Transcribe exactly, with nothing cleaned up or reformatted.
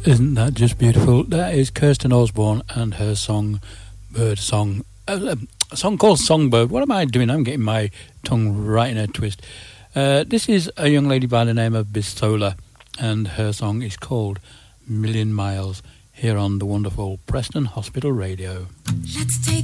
Isn't that just beautiful? That is Kirsten Osborne and her song, Bird Song. Uh, a song called Songbird. What am I doing? I'm getting my tongue right in a twist. Uh, this is a young lady by the name of Bisola, and her song is called Million Miles, here on the wonderful Preston Hospital Radio. Let's take